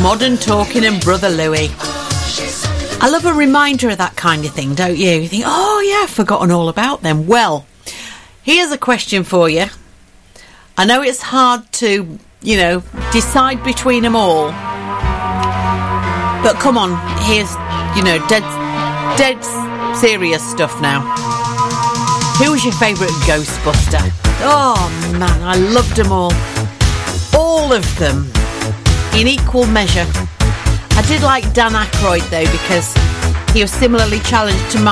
Modern Talking and Brother Louie. I love a reminder of that kind of thing, don't you? You think, oh yeah, I've forgotten all about them. Well, here's a question for you. I know it's hard to, decide between them all. But come on, here's, dead serious stuff now. Who was your favourite Ghostbuster? Oh man, I loved them all. All of them. In equal measure. I did like Dan Aykroyd though, because he was similarly challenged to